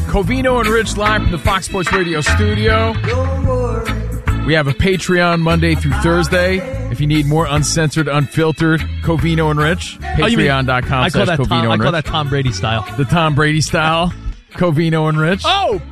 Covino and Rich live from the Fox Sports Radio studio. We have a Patreon Monday through Thursday. If you need more uncensored, unfiltered Covino and Rich, patreon.com/Covino and Rich. I call that Tom Brady style. The Tom Brady style, Covino and Rich. Oh,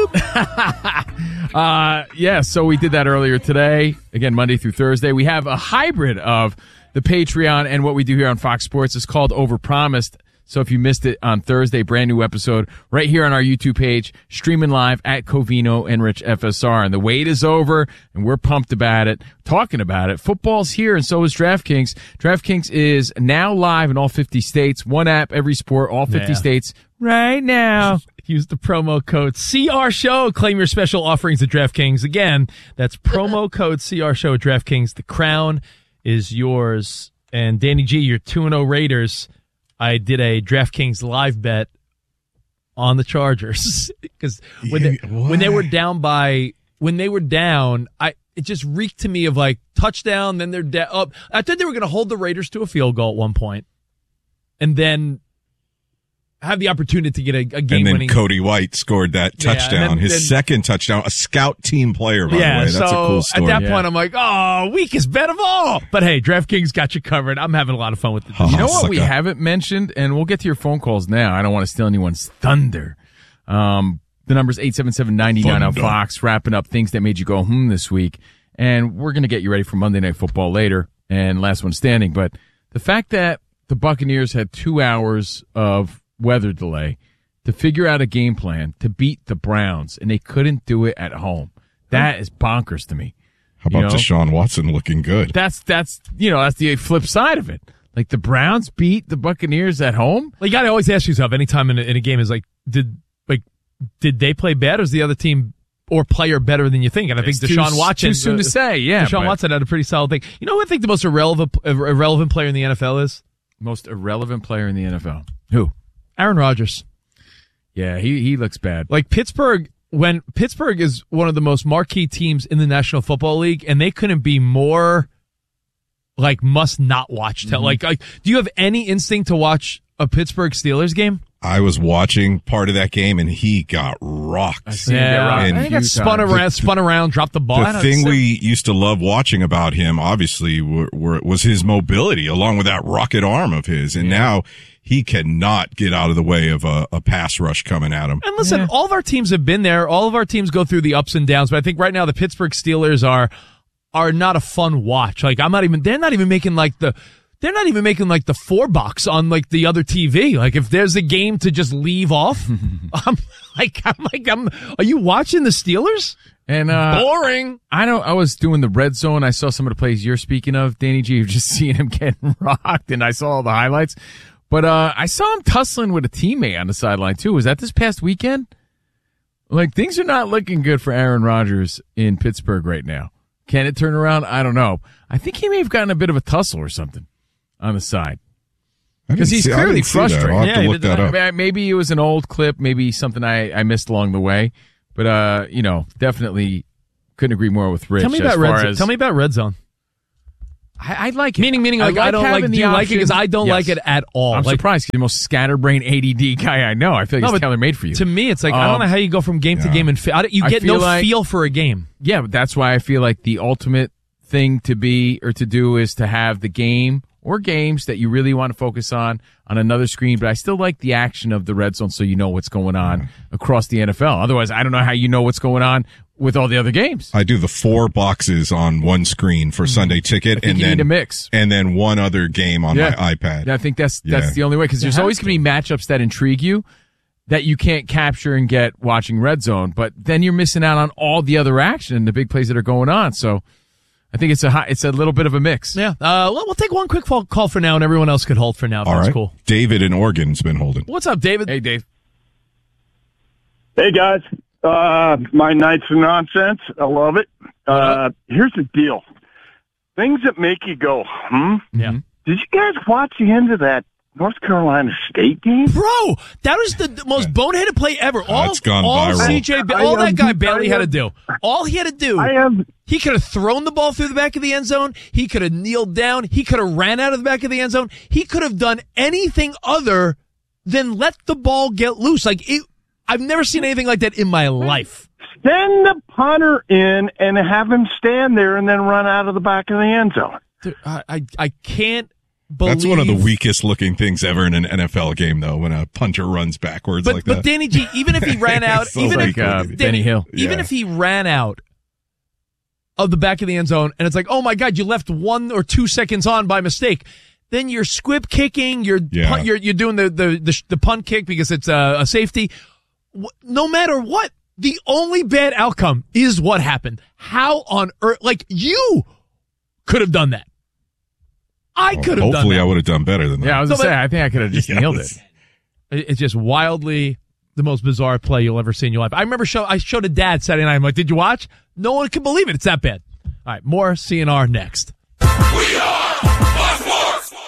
boop. Yeah, so we did that earlier today. Again, Monday through Thursday. We have a hybrid of the Patreon and what we do here on Fox Sports. It's called Overpromised. So if you missed it on Thursday, brand new episode right here on our YouTube page, streaming live at Covino and Rich FSR. And the wait is over, and we're pumped about it, talking about it. Football's here, and so is DraftKings. DraftKings is now live in all 50 states. One app, every sport, all 50 states right now. Use the promo code CRSHOW. Claim your special offerings at DraftKings. Again, that's promo code CRSHOW at DraftKings. The crown is yours. And Danny G, your 2-0 Raiders. I did a DraftKings live bet on the Chargers because when they were down, it just reeked to me of like touchdown. Then they're up. I thought they were going to hold the Raiders to a field goal at one point, and then have the opportunity to get a game winning. And then Cody White scored that touchdown, his second touchdown, a scout team player, by the way. That's a cool story. At that point, I'm like, oh, weakest bet of all. But hey, DraftKings got you covered. I'm having a lot of fun with it. You know what we haven't mentioned, and we'll get to your phone calls now. I don't want to steal anyone's thunder. The number's 877-99-FOX, wrapping up things that made you go, this week. And we're going to get you ready for Monday Night Football later and last one standing. But the fact that the Buccaneers had 2 hours of weather delay to figure out a game plan to beat the Browns, and they couldn't do it at home. That is bonkers to me. How about Deshaun Watson looking good? That's the flip side of it. Like the Browns beat the Buccaneers at home. Like you got to always ask yourself anytime in a game is like, did they play bad, or is the other team or player better than you think? And I think Deshaun Watson. Too soon to say. Yeah, Deshaun Watson had a pretty solid thing. You know what I think the most irrelevant player in the NFL is? Most irrelevant player in the NFL. Who? Aaron Rodgers. Yeah, he looks bad. Like Pittsburgh is one of the most marquee teams in the National Football League, and they couldn't be more like must not watch. Mm-hmm. Like, do you have any instinct to watch a Pittsburgh Steelers game? I was watching part of that game, and he got rocked. I see him get rocked. I think spun around, dropped the ball. The thing we used to love watching about him, obviously, was his mobility, along with that rocket arm of his. And now he cannot get out of the way of a pass rush coming at him. And listen, all of our teams have been there. All of our teams go through the ups and downs. But I think right now the Pittsburgh Steelers are not a fun watch. Like they're not even making like the 4-box on like the other TV. Like if there's a game to just leave off, I'm like, are you watching the Steelers? And boring. I was doing the red zone. I saw some of the plays you're speaking of, Danny G. You've just seen him getting rocked, and I saw all the highlights. But I saw him tussling with a teammate on the sideline too. Was that this past weekend? Like things are not looking good for Aaron Rodgers in Pittsburgh right now. Can it turn around? I don't know. I think he may have gotten a bit of a tussle or something on the side. Because he's clearly frustrated. I'll have to look that up. Maybe it was an old clip, maybe something I missed along the way. But, definitely couldn't agree more with Rich. Tell me about Red Zone. I like it. Meaning, like, I don't like. Do you like it? Because I don't like it at all. I'm surprised. You're the most scatterbrain ADD guy I know. I feel like it's tailor made for you. To me, it's like I don't know how you go from game to game and you get no feel for a game. Yeah, but that's why I feel like the ultimate thing to be or to do is to have the game or games that you really want to focus on another screen. But I still like the action of the Red Zone, so you know what's going on across the NFL. Otherwise, I don't know how you know what's going on with all the other games. I do the 4 boxes on one screen for Sunday Ticket, and then a mix, and then one other game on my iPad. Yeah, I think that's the only way, because there's always going to be matchups that intrigue you that you can't capture and get watching Red Zone, but then you're missing out on all the other action and the big plays that are going on. So I think it's a little bit of a mix. Yeah. We'll take one quick call for now, and everyone else could hold for now. All that's right. Cool. David in Oregon's been holding. What's up, David? Hey, Dave. Hey, guys. My nights are nonsense. I love it. Here's the deal. Things that make you go, Yeah. Did you guys watch the end of that North Carolina State game? Bro, that was the most boneheaded play ever. It's gone viral. All that guy Bailey had to do. All he had to do. He could have thrown the ball through the back of the end zone. He could have kneeled down. He could have ran out of the back of the end zone. He could have done anything other than let the ball get loose. Like I've never seen anything like that in my life. Send the punter in and have him stand there and then run out of the back of the end zone. Dude, I can't believe... That's one of the weakest looking things ever in an NFL game, though, when a punter runs backwards like that. But Danny G, even if he ran out... So even like Benny Hill. Even if he ran out of the back of the end zone and it's like, oh my God, you left 1 or 2 seconds on by mistake, then you're squib kicking, you're doing the punt kick because it's a safety. No matter what, the only bad outcome is what happened. How on earth? Like, you could have done that. I could have done that. Hopefully I would have done better than that. Yeah, I was going to say, I think I could have just nailed it. It's just wildly the most bizarre play you'll ever see in your life. I remember I showed a dad Saturday night. I'm like, did you watch? No one can believe it. It's that bad. All right, more CNR next. We are Fox Sports.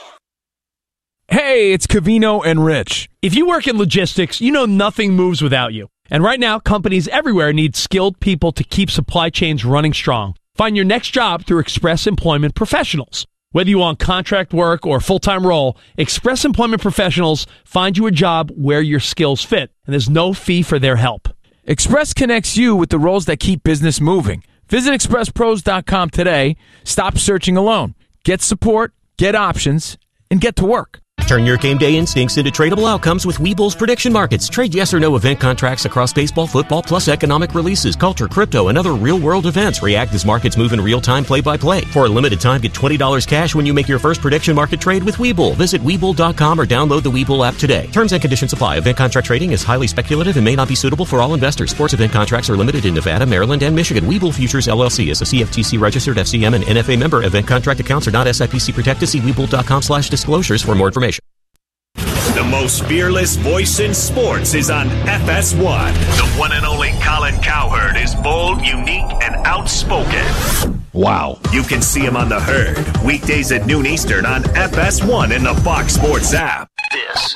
Hey, it's Covino and Rich. If you work in logistics, you know nothing moves without you. And right now, companies everywhere need skilled people to keep supply chains running strong. Find your next job through Express Employment Professionals. Whether you want contract work or full-time role, Express Employment Professionals find you a job where your skills fit, and there's no fee for their help. Express connects you with the roles that keep business moving. Visit expresspros.com today. Stop searching alone. Get support, get options, and get to work. Turn your game day instincts into tradable outcomes with Webull's prediction markets. Trade yes or no event contracts across baseball, football, plus economic releases, culture, crypto, and other real-world events. React as markets move in real time, play-by-play. For a limited time, get $20 cash when you make your first prediction market trade with Webull. Visit Webull.com or download the Webull app today. Terms and conditions apply. Event contract trading is highly speculative and may not be suitable for all investors. Sports event contracts are limited in Nevada, Maryland, and Michigan. Webull Futures LLC is a CFTC-registered FCM and NFA member. Event contract accounts are not SIPC protected. See Webull.com/disclosures for more information. The most fearless voice in sports is on FS1. The one and only Colin Cowherd is bold, unique, and outspoken. Wow. You can see him on The Herd, weekdays at noon Eastern on FS1 and the Fox Sports app. This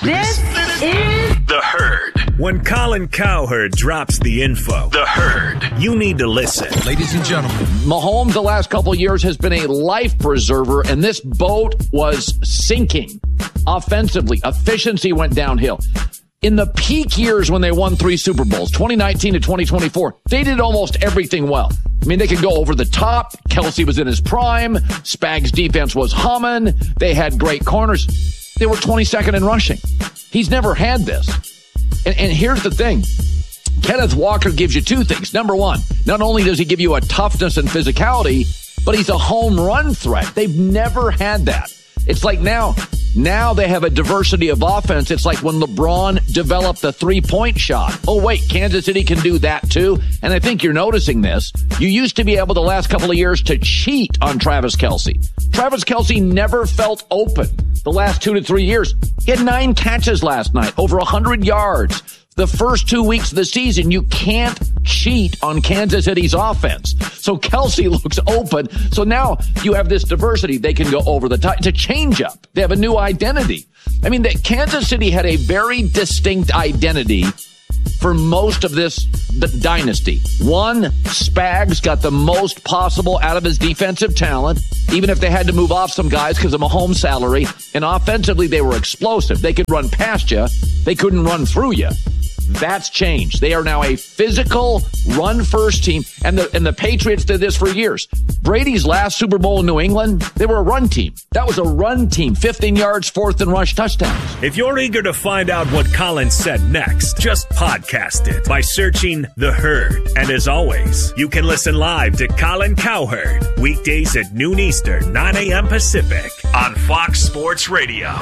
is The Herd. When Colin Cowherd drops the info, The Herd, you need to listen. Ladies and gentlemen, Mahomes the last couple of years has been a life preserver, and this boat was sinking offensively. Efficiency went downhill. In the peak years when they won 3 Super Bowls, 2019 to 2024, they did almost everything well. I mean, they could go over the top. Kelsey was in his prime. Spags' defense was humming. They had great corners. They were 22nd in rushing. He's never had this. And here's the thing. Kenneth Walker gives you 2 things. Number one, not only does he give you a toughness and physicality, but he's a home run threat. They've never had that. It's like now they have a diversity of offense. It's like when LeBron developed the 3-point shot. Oh, wait, Kansas City can do that too. And I think you're noticing this. You used to be able the last couple of years to cheat on Travis Kelce. Travis Kelce never felt open the last 2 to 3 years. He had 9 catches last night, over 100 yards. The first 2 weeks of the season, you can't cheat on Kansas City's offense. So Kelce looks open. So now you have this diversity. They can go over the top. It's a change-up. They have a new identity. I mean, Kansas City had a very distinct identity for most of this dynasty. One, Spags got the most possible out of his defensive talent, even if they had to move off some guys because of Mahomes' salary. And offensively, they were explosive. They could run past you. They couldn't run through you. That's changed. They are now a physical run-first team, and the Patriots did this for years. Brady's last Super Bowl in New England, they were a run team. That was a run team, 15 yards, 4th and rush touchdowns. If you're eager to find out what Colin said next, just podcast it by searching The Herd. And as always, you can listen live to Colin Cowherd, weekdays at noon Eastern, 9 a.m. Pacific, on Fox Sports Radio.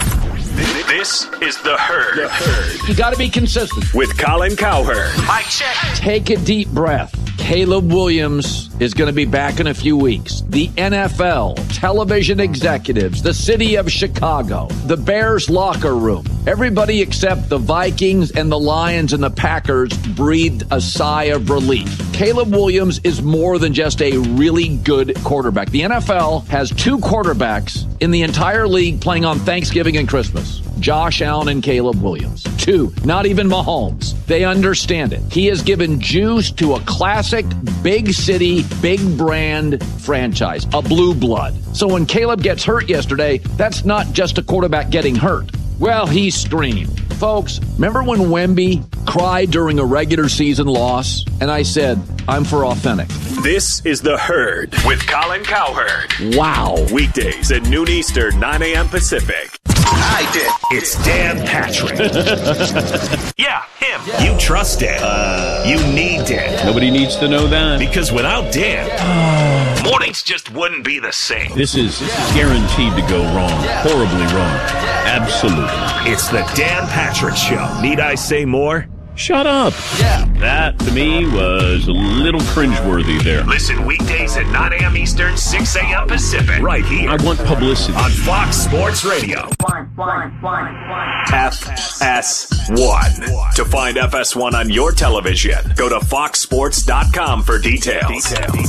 This is The Herd. The Herd. You got to be consistent. With Colin Cowherd. Mic check. Take a deep breath. Caleb Williams is going to be back in a few weeks. The NFL, television executives, the city of Chicago, the Bears locker room, everybody except the Vikings and the Lions and the Packers breathed a sigh of relief. Caleb Williams is more than just a really good quarterback. The NFL has 2 quarterbacks in the entire league playing on Thanksgiving and Christmas. Josh Allen and Caleb Williams. 2, not even Mahomes. They understand it. He has given juice to a classic, big city, big brand franchise, a blue blood. So when Caleb gets hurt yesterday, that's not just a quarterback getting hurt. Well, he screamed. Folks, remember when Wemby cry during a regular season loss, and I said, I'm for authentic. This is The Herd with Colin Cowherd. Wow. Weekdays at noon Eastern, 9 a.m. Pacific. I did. It's Dan Patrick. Yeah, him. Yeah. You trust Dan. You need Dan. Nobody needs to know that. Because without Dan, mornings just wouldn't be the same. This is guaranteed to go wrong. Horribly wrong. Absolutely. It's the Dan Patrick Show. Need I say more? Shut up. Yeah. That, to me, was a little cringeworthy there. Listen weekdays at 9 a.m. Eastern, 6 a.m. Pacific. Right here. I want publicity. On Fox Sports Radio. FS1. To find FS1 on your television, go to foxsports.com for details.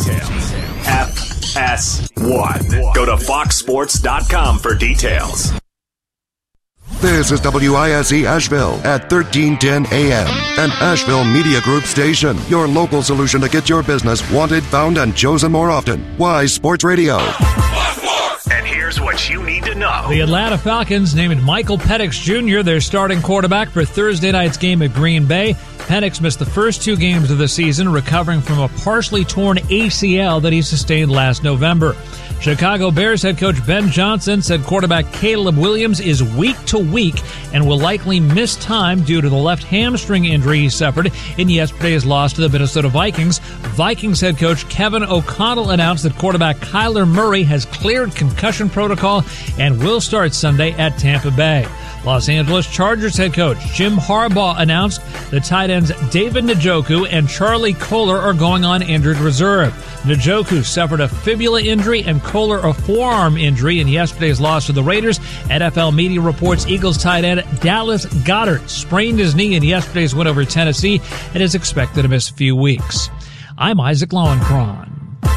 FS1. Go to foxsports.com for details. This is WISE Asheville at 1310 AM, an Asheville Media Group station. Your local solution to get your business wanted, found, and chosen more often. Wise Sports Radio. And here's what you need to know. The Atlanta Falcons named Michael Penix Jr. their starting quarterback for Thursday night's game at Green Bay. Penix missed the first 2 games of the season, recovering from a partially torn ACL that he sustained last November. Chicago Bears head coach Ben Johnson said quarterback Caleb Williams is week to week and will likely miss time due to the left hamstring injury he suffered in yesterday's loss to the Minnesota Vikings. Vikings head coach Kevin O'Connell announced that quarterback Kyler Murray has cleared concussion protocol and will start Sunday at Tampa Bay. Los Angeles Chargers head coach Jim Harbaugh announced the tight ends David Njoku and Charlie Kolar are going on injured reserve. Njoku suffered a fibula injury and Kolar a forearm injury in yesterday's loss to the Raiders. NFL media reports Eagles tight end Dallas Goedert sprained his knee in yesterday's win over Tennessee and is expected to miss a few weeks. I'm Isaac Lowenkron.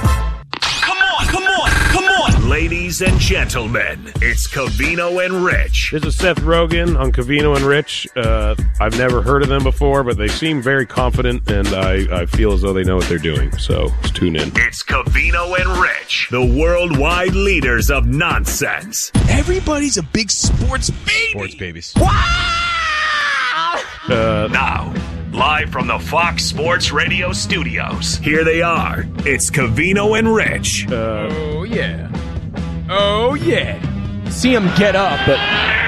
Ladies and gentlemen, it's Covino and Rich. This is Seth Rogen on Covino and Rich. I've never heard of them before, but they seem very confident, and I feel as though they know what they're doing. So let's tune in. It's Covino and Rich, the worldwide leaders of nonsense. Everybody's a big sports baby. Sports babies. Wow! Now, live from the Fox Sports Radio studios, here they are. It's Covino and Rich. Oh, yeah. Oh, yeah. See him get up, but...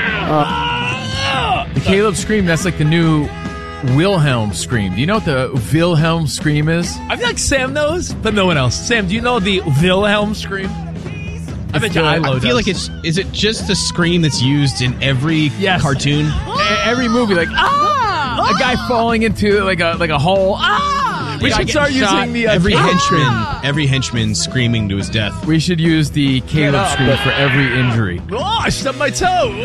the Caleb scream, that's like the new Wilhelm scream. Do you know what the Wilhelm scream is? I feel like Sam knows, but no one else. Sam, do you know the Wilhelm scream? I bet I feel like is it just a scream that's used in every cartoon? Every movie, like, a guy falling into like a hole. We should start using the every henchman screaming to his death. We should use the Caleb scream for every injury. Oh, I stubbed my toe.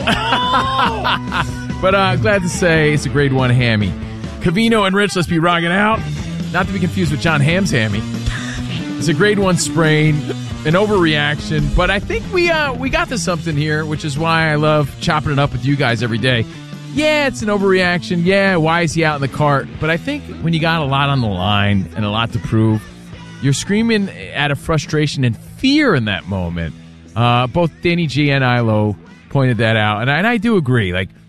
But glad to say it's a grade 1 hammy. Covino and Rich, let's be rocking out. Not to be confused with John Hamm's hammy. It's a grade 1 sprain, an overreaction. But I think we got to something here, which is why I love chopping it up with you guys every day. Yeah, it's an overreaction. Yeah, why is he out in the cart? But I think when you got a lot on the line and a lot to prove, you're screaming out of frustration and fear in that moment. Both Danny G and Ilo pointed that out. And I do agree. Like,